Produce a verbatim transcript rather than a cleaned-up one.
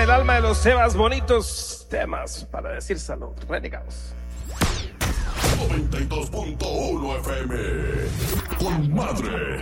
el alma de los Sebas, bonitos temas para decir salud, renegados. noventa y dos punto uno F M. Con madre.